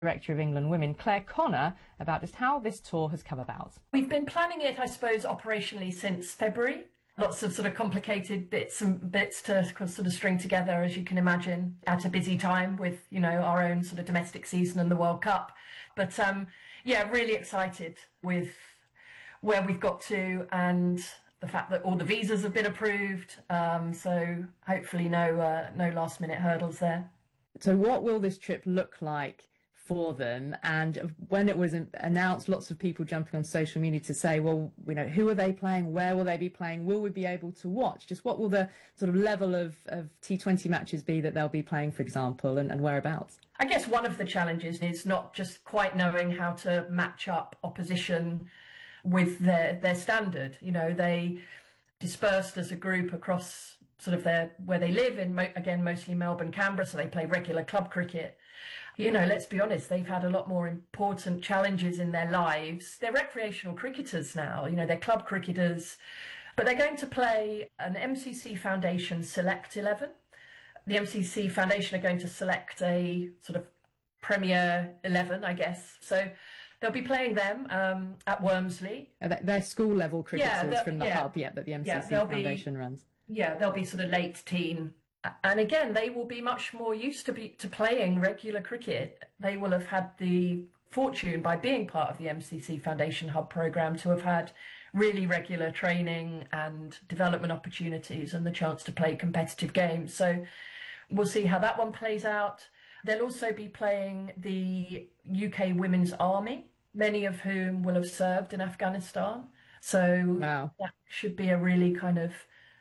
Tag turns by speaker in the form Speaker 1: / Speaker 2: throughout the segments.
Speaker 1: Director of England Women, Claire Connor, about just how this tour has come about.
Speaker 2: We've been planning it, I suppose, operationally since February. Lots of sort of complicated bits to sort of string together, as you can imagine, at a busy time with, our own sort of domestic season and the World Cup. But yeah, really excited with where we've got to and the fact that all the visas have been approved. So hopefully no last minute hurdles there.
Speaker 1: So what will this trip look like for them? And when it was announced, lots of people jumping on social media to say, well, who are they playing? Where will they be playing? Will we be able to watch? Just what will the sort of level of T20 matches be that they'll be playing, for example, and whereabouts?
Speaker 2: I guess one of the challenges is not just quite knowing how to match up opposition with their standard. They dispersed as a group across sort of where they live in, again, mostly Melbourne, Canberra, so they play regular club cricket. Let's be honest, they've had a lot more important challenges in their lives. They're recreational cricketers now, they're club cricketers, but they're going to play an MCC Foundation Select 11. The MCC Foundation are going to select a sort of Premier 11, I guess. So they'll be playing them at Wormsley.
Speaker 1: They're school level cricketers from the hub, that the MCC Foundation runs.
Speaker 2: Yeah, they'll be sort of late teen. And again, they will be much more used to playing regular cricket. They will have had the fortune, by being part of the MCC Foundation Hub programme, to have had really regular training and development opportunities and the chance to play competitive games. So we'll see how that one plays out. They'll also be playing the UK Women's Army, many of whom will have served in Afghanistan. So
Speaker 1: wow.
Speaker 2: That should be a really kind of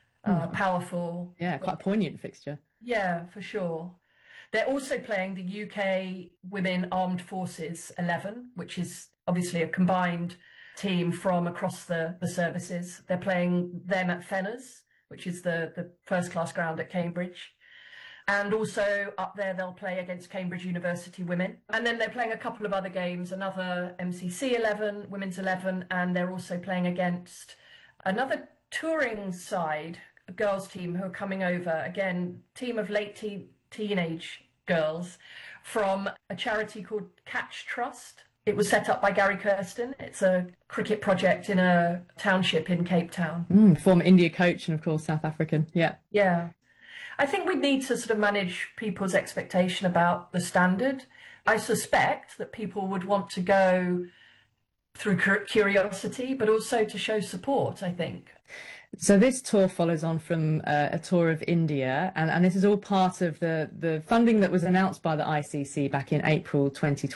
Speaker 2: powerful.
Speaker 1: Yeah, quite a poignant fixture.
Speaker 2: Yeah, for sure. They're also playing the UK Women Armed Forces 11, which is obviously a combined team from across the services. They're playing them at Fenners, which is the first class ground at Cambridge. And also up there, they'll play against Cambridge University Women. And then they're playing a couple of other games, another MCC 11, Women's 11, and they're also playing against another touring side, a girls team who are coming over, again, team of late teenage girls from a charity called Catch Trust. It was set up by Gary Kirsten. It's a cricket project in a township in Cape Town.
Speaker 1: Former India coach and, of course, South African. Yeah.
Speaker 2: Yeah. I think we need to sort of manage people's expectation about the standard. I suspect that people would want to go through curiosity, but also to show support, I think.
Speaker 1: So this tour follows on from a tour of India, and this is all part of the funding that was announced by the ICC back in April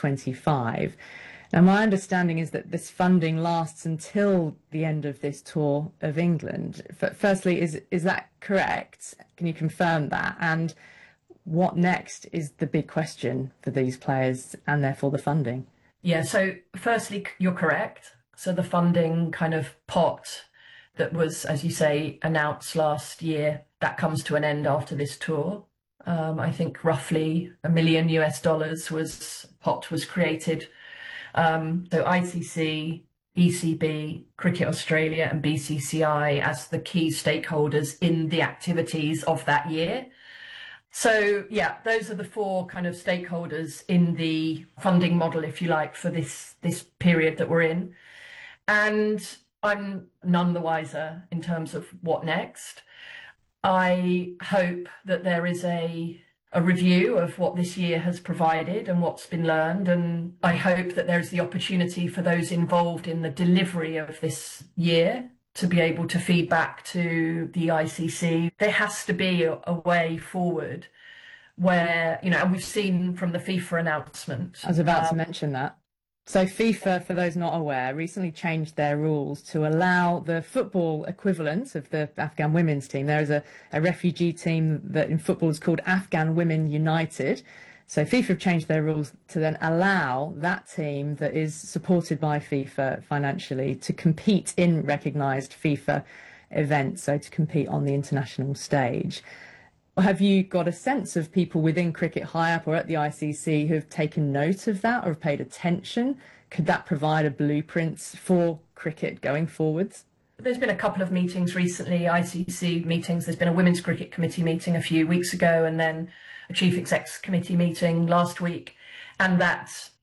Speaker 1: 2025. Now, my understanding is that this funding lasts until the end of this tour of England. Firstly, is that correct? Can you confirm that? And what next is the big question for these players and therefore the funding?
Speaker 2: Yeah, so firstly, you're correct. So the funding kind of pot that was, as you say, announced last year, that comes to an end after this tour. I think roughly $1 million was created. So ICC, ECB, Cricket Australia and BCCI as the key stakeholders in the activities of that year. So, yeah, those are the four kind of stakeholders in the funding model, if you like, for this period that we're in. And I'm none the wiser in terms of what next. I hope that there is a review of what this year has provided and what's been learned. And I hope that there's the opportunity for those involved in the delivery of this year to be able to feed back to the ICC. There has to be a way forward where, and we've seen from the FIFA announcement.
Speaker 1: I was about to mention that. So FIFA, for those not aware, recently changed their rules to allow the football equivalent of the Afghan women's team. There is a refugee team that in football is called Afghan Women United. So FIFA have changed their rules to then allow that team that is supported by FIFA financially to compete in recognised FIFA events, so to compete on the international stage. Have you got a sense of people within cricket high up or at the ICC who have taken note of that or have paid attention? Could that provide a blueprint for cricket going forwards?
Speaker 2: There's been a couple of meetings recently, ICC meetings. There's been a Women's Cricket Committee meeting a few weeks ago and then a Chief Execs Committee meeting last week. And that